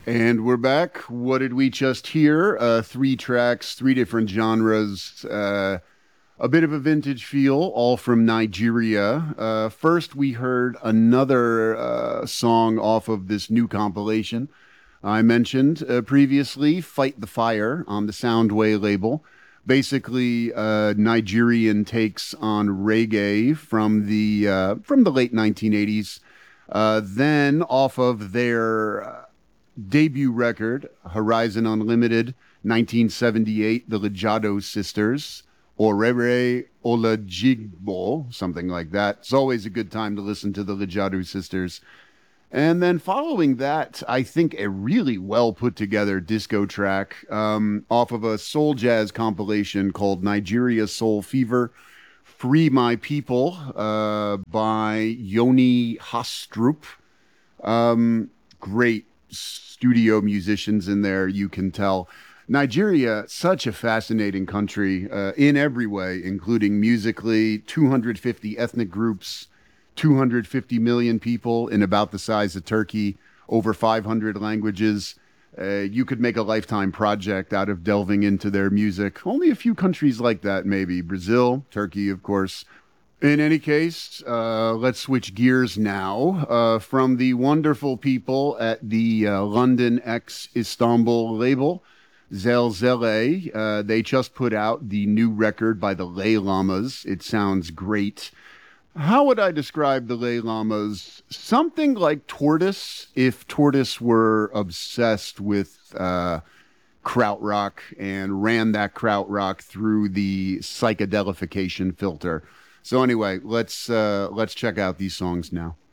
And we're back. What did we just hear? Three tracks, three different genres, a bit of a vintage feel, all from Nigeria. First, we heard another song off of this new compilation I mentioned previously, Fight the Fire, on the Soundway label. Basically, Nigerian takes on reggae from the late 1980s. Then, off of their debut record, Horizon Unlimited, 1978, the Lejado Sisters, Orere Olajigbo, something like that. It's always a good time to listen to the Lejado Sisters. And then following that, I think a really well put together disco track off of a soul jazz compilation called Nigeria Soul Fever, Free My People by Yoni Hastrup. Great studio musicians in there, you can tell. Nigeria, such a fascinating country in every way, including musically, 250 ethnic groups, 250 million people in about the size of Turkey, over 500 languages. You could make a lifetime project out of delving into their music. Only a few countries like that, maybe. Brazil, Turkey, of course. In any case, let's switch gears now from the wonderful people at the London X Istanbul label, Zelzele. They just put out the new record by the Lay Llamas. It sounds great. How would I describe the Lay Llamas? Something like Tortoise, if Tortoise were obsessed with krautrock and ran that krautrock through the psychedelification filter. So anyway, let's check out these songs now.